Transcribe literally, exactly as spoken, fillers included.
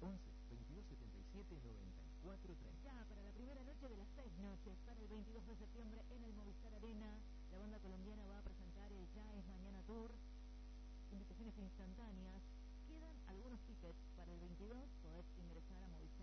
once, veintidós setenta y siete, noventa y cuatro treinta. Ya, para la primera noche de las seis noches, para el veintidós de septiembre en el Movistar Arena, la banda colombiana va a presentar el Ya es Mañana Tour. Invitaciones instantáneas. Quedan algunos tickets para el veintidós, podés ingresar a Movistar